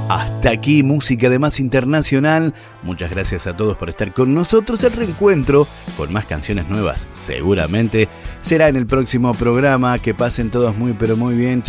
Hasta aquí Música de Más Internacional. Muchas gracias a todos por estar con nosotros. El reencuentro con más canciones nuevas seguramente será en el próximo programa. Que pasen todos muy pero muy bien.